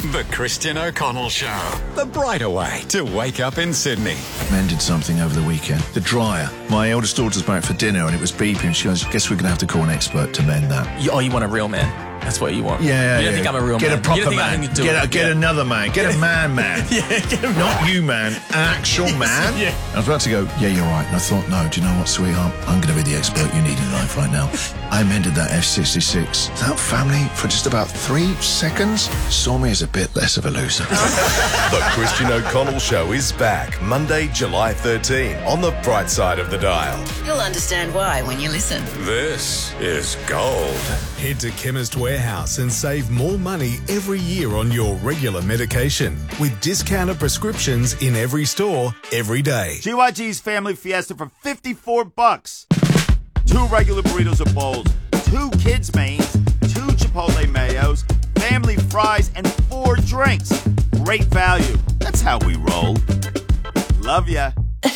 The Christian O'Connell Show. The brighter way to wake up in Sydney. Mended something over the weekend. The dryer. My eldest daughter's back for dinner and it was beeping. She goes, guess we're going to have to call an expert to mend that. You want a real man. That's what you want. Yeah, You don't think I'm a real get man. A proper You don't think man. I can do it. Get another man. Get a man. Not you, man. An actual man. Yeah. I was about to go, yeah, you're right. And I thought, no, do you know what, sweetheart? I'm going to be the expert you need in life right now. I mended that F66. That family, for just about 3 seconds, saw me as a bit less of a loser. The Christian O'Connell Show is back Monday, July 13 on the bright side of the dial. You'll understand why when you listen. This is gold. Head to Chemist Warehouse and save more money every year on your regular medication with discounted prescriptions in every store, every day. GYG's Family Fiesta for $54. 2 regular burritos or bowls, 2 kids' mains, 2 Chipotle mayos, family fries, and 4 drinks. Great value. That's how we roll. Love ya.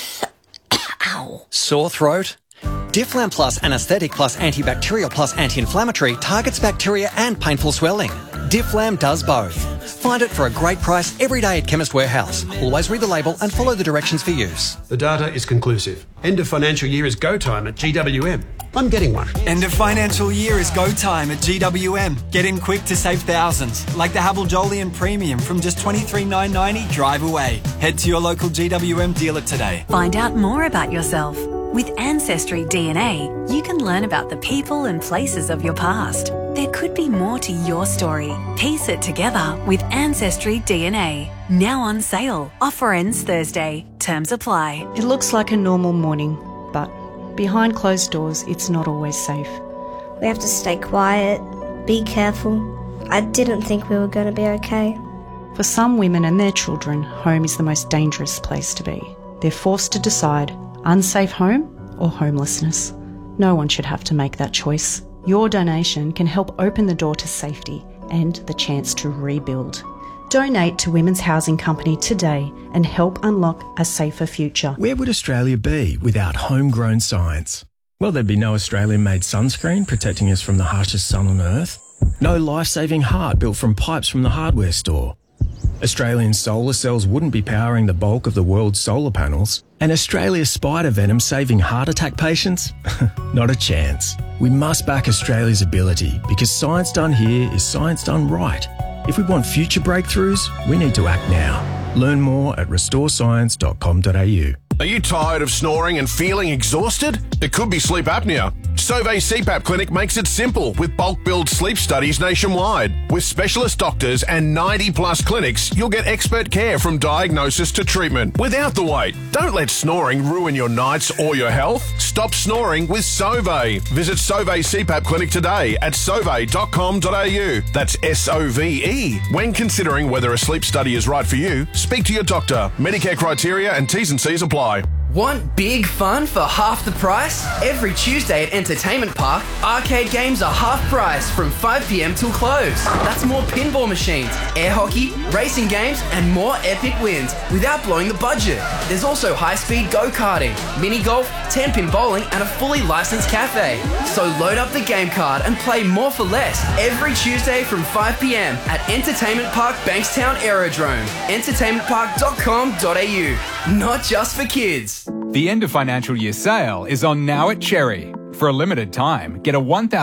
Ow. Sore throat? Difflam Plus Anesthetic Plus Antibacterial Plus Anti-Inflammatory targets bacteria and painful swelling. Difflam does both. Find it for a great price every day at Chemist Warehouse. Always read the label and follow the directions for use. The data is conclusive. End of financial year is go time at GWM. I'm getting one. End of financial year is go time at GWM. Get in quick to save thousands, like the Havel Jolyon Premium from just $23,990 drive away. Head to your local GWM dealer today. Find out more about yourself. With Ancestry DNA, you can learn about the people and places of your past. There could be more to your story. Piece it together with Ancestry DNA. Now on sale. Offer ends Thursday. Terms apply. It looks like a normal morning, but behind closed doors, it's not always safe. We have to stay quiet, be careful. I didn't think we were going to be okay. For some women and their children, home is the most dangerous place to be. They're forced to decide unsafe home or homelessness. No one should have to make that choice. Your donation can help open the door to safety and the chance to rebuild. Donate to Women's Housing Company today and help unlock a safer future. Where would Australia be without homegrown science? Well, there'd be no Australian-made sunscreen protecting us from the harshest sun on Earth. No life-saving heart built from pipes from the hardware store. Australian solar cells wouldn't be powering the bulk of the world's solar panels. And Australia's spider venom saving heart attack patients? Not a chance. We must back Australia's ability because science done here is science done right. If we want future breakthroughs, we need to act now. Learn more at restorescience.com.au. Are you tired of snoring and feeling exhausted? It could be sleep apnea. Sauvé CPAP Clinic makes it simple with bulk billed sleep studies nationwide. With specialist doctors and 90+ clinics, you'll get expert care from diagnosis to treatment without the wait. Don't let snoring ruin your nights or your health. Stop snoring with Sauvé. Visit Sauvé CPAP Clinic today at sauvé.com.au. That's SOVE. When considering whether a sleep study is right for you, speak to your doctor. Medicare criteria and T's and C's apply. Want big fun for half the price? Every Tuesday at Entertainment Park, arcade games are half price from 5 p.m. till close. That's more pinball machines, air hockey, racing games, and more epic wins without blowing the budget. There's also high-speed go-karting, mini golf, 10-pin bowling, and a fully licensed cafe. So load up the game card and play more for less every Tuesday from 5 p.m. at Entertainment Park Bankstown Aerodrome. entertainmentpark.com.au. Not just for kids. The end of financial year sale is on now at Cherry. For a limited time, get a $1,000